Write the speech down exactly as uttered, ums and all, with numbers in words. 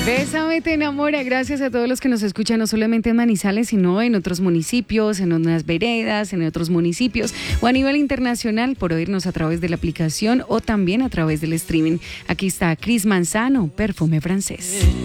Bésame te enamora. Gracias a todos los que nos escuchan, no solamente en Manizales, sino en otros municipios, en unas veredas, en otros municipios o a nivel internacional por oírnos a través de la aplicación o también a través del streaming. Aquí está Cris Manzano, Perfume Francés.